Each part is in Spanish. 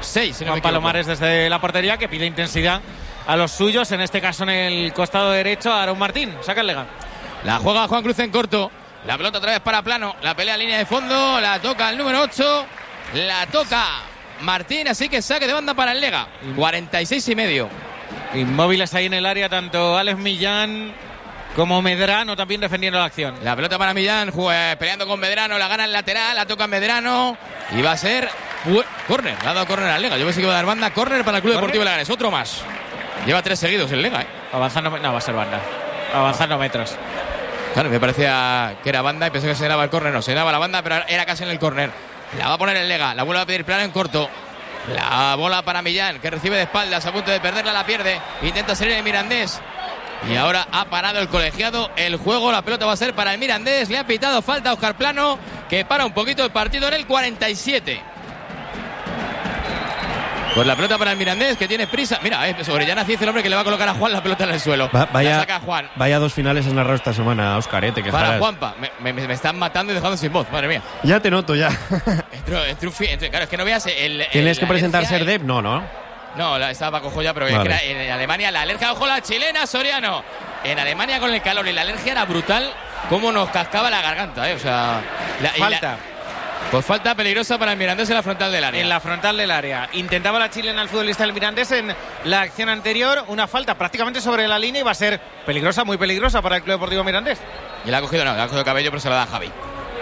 6, si no Juan Palomares desde la portería, que pide intensidad a los suyos, en este caso en el costado derecho, a Aaron Martín. Saca el Lega. La juega Juan Cruz en corto. La pelota otra vez para Plano. La pelea en línea de fondo. La toca el número 8. La toca Martín. Así que saque de banda para el Lega. 46,5. Inmóviles ahí en el área, tanto Alex Millán como Medrano también defendiendo la acción. La pelota para Millán, peleando con Medrano. La gana el lateral. La toca Medrano. Y va a ser córner. Le ha dado córner al Lega. Yo pensé que iba a dar banda. Córner para el Club Deportivo Leganés. Otro más. Lleva 3 seguidos el Lega. Avanzando. No, va a ser banda. Avanzando metros. Claro, me parecía que era banda y pensé que se daba el córner. No, se daba la banda, pero era casi en el córner. La va a poner el Lega. La vuelve a pedir Plano en corto. La bola para Millán, que recibe de espaldas, a punto de perderla, la pierde. Intenta salir el Mirandés. Y ahora ha parado el colegiado el juego. La pelota va a ser para el Mirandés. Le ha pitado falta a Óscar Plano, que para un poquito el partido en el 47. Pues la pelota para el Mirandés, que tiene prisa. Mira, sobre Orellana dice el hombre que le va a colocar a Juan la pelota en el suelo. Vaya, la saca Juan. Vaya 2 finales en narrado esta semana, Óscar, te quejarás. Para Juanpa. Me están matando y dejando sin voz, madre mía. Ya te noto, ya. Claro, es que no veas ¿Tienes que presentar Serdep? No. No, estaba Paco Joya, pero vale. Es que en Alemania la alergia, ojo la chilena, Soriano. En Alemania con el calor y la alergia era brutal, cómo nos cascaba la garganta, o sea... Falta. Pues falta peligrosa para el Mirandés en la frontal del área. En la frontal del área. Intentaba la chilena al futbolista del Mirandés en la acción anterior. Una falta prácticamente sobre la línea y va a ser peligrosa, muy peligrosa para el Club Deportivo Mirandés. Y la ha cogido, le ha cogido Cabello, pero se la da a Javi.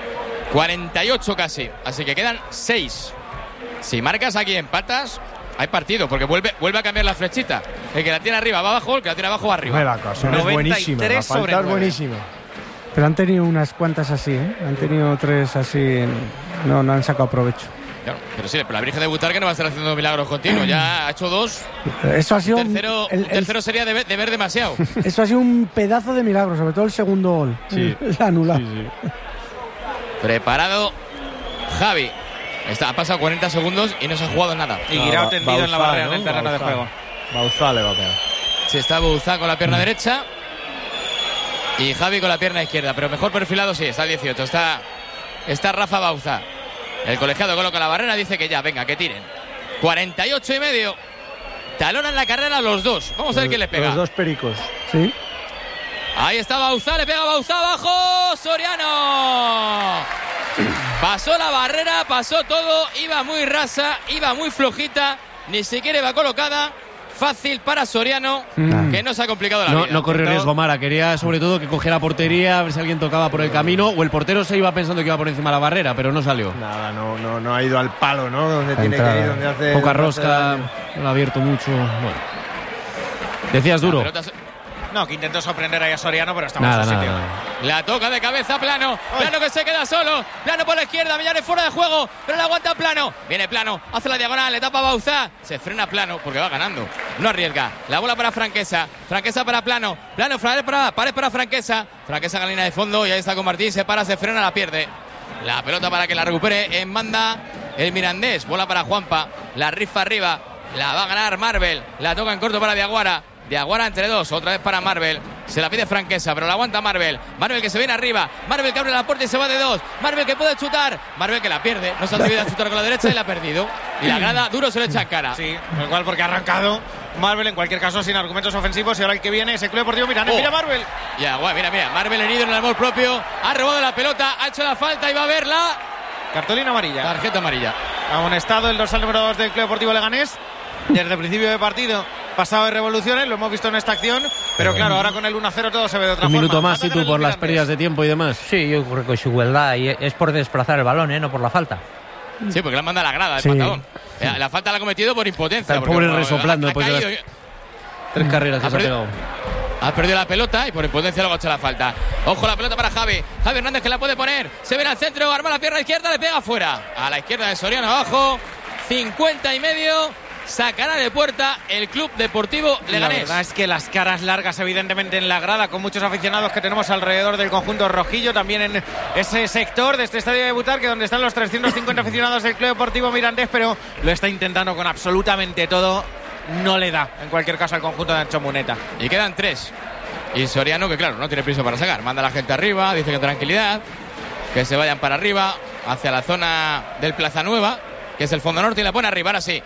48 casi. Así que quedan 6. Si marcas aquí empatas, hay partido, porque vuelve a cambiar la flechita. El que la tiene arriba va abajo, el que la tiene abajo va arriba. La cosa es buenísima. La falta es buenísima. Pero han tenido unas cuantas así, Han tenido 3 así. No han sacado provecho. Claro, pero sí, pero la Virgen de Butarque no va a estar haciendo milagros continuos. Ya ha hecho 2. Eso ha sido el tercero sería de ver demasiado. Eso ha sido un pedazo de milagro, sobre todo el segundo gol. Sí. Anulado. Sí. Preparado Javi. Ha pasado 40 segundos y no se ha jugado nada. Y Guirao tendido en la barrera, ¿no? En el terreno de juego. Bauzá le va a pegar. Sí, está Bauzá con la pierna derecha y Javi con la pierna izquierda, pero mejor perfilado sí, está el 18. Está Rafa Bauzá. El colegiado coloca la barrera, dice que ya, venga, que tiren. 48,5. Talonan la carrera los dos. Vamos a ver quién les pega. Los dos pericos. Sí. Ahí está Bauzá, le pega Bauzá abajo. Soriano. Pasó la barrera, pasó todo. Iba muy rasa, iba muy flojita. Ni siquiera iba colocada. Fácil para Soriano, que no se ha complicado la vida. No corrió riesgo Mara, quería sobre todo que cogiera portería, a ver si alguien tocaba por el camino, o el portero se iba pensando que iba por encima de la barrera, pero no salió. Nada, no ha ido al palo, ¿no? Donde tiene que ir, donde hace... Poca rosca, no lo ha abierto mucho. Bueno. Decías duro. No, que intentó sorprender ahí a Soriano, pero estamos en su sitio. La toca de cabeza Plano. Plano que se queda solo. Plano por la izquierda. Millán fuera de juego, pero la aguanta Plano. Viene Plano, hace la diagonal, le tapa Bauzá. Se frena Plano porque va ganando. No arriesga. La bola para Franquesa. Franquesa para Plano. Plano, pared para Franquesa. Franquesa galina de fondo y ahí está con Martín. Se para, se frena, la pierde. La pelota para que la recupere en banda el Mirandés. Bola para Juanpa. La rifa arriba. La va a ganar Marvel. La toca en corto para Diaguara. Diaguara entre dos, otra vez para Marvel. Se la pide Franquesa, pero la aguanta Marvel. Marvel que se viene arriba. Marvel que abre la puerta y se va de 2. Marvel que puede chutar. Marvel que la pierde. No se ha atrevido a chutar con la derecha y la ha perdido. Y la grada duro se le echa en cara. Sí, tal cual, porque ha arrancado Marvel en cualquier caso sin argumentos ofensivos. Y ahora el que viene es el Club Deportivo Mirandés. Mira Marvel. Ya, mira. Marvel herido en el amor propio. Ha robado la pelota, ha hecho la falta y va a verla. Cartulina amarilla. Tarjeta amarilla. Amonestado el dorsal número 2 del Club Deportivo Leganés. Desde el principio de partido, pasado de revoluciones, lo hemos visto en esta acción, pero claro, ahora con el 1-0 todo se ve de otra forma. Un minuto más, y tú, por las pérdidas de tiempo y demás. Sí, yo creo que es igualdad y es por desplazar el balón, no por la falta. Sí, porque la manda a la grada, el patadón. La falta la ha cometido por impotencia. El pobre resoplando después de las 3 carreras que se ha pegado. Ha perdido la pelota y por impotencia luego ha hecho la falta. Ojo la pelota para Javi. Javi Hernández que la puede poner. Se viene al centro, arma la pierna izquierda, le pega fuera. A la izquierda de Soriano abajo. 50,5. Sacará de puerta el Club Deportivo Leganés. La verdad es que las caras largas evidentemente en la grada, con muchos aficionados que tenemos alrededor del conjunto rojillo, también en ese sector de este estadio de Butarque donde están los 350 aficionados del Club Deportivo Mirandés, pero lo está intentando con absolutamente todo. No le da, en cualquier caso, al conjunto de Ancho Muneta. Y quedan 3. Y Soriano, que claro, no tiene prisa para sacar. Manda a la gente arriba, dice que tranquilidad, que se vayan para arriba, hacia la zona del Plaza Nueva, que es el fondo norte, y la pone arriba. Ahora sí,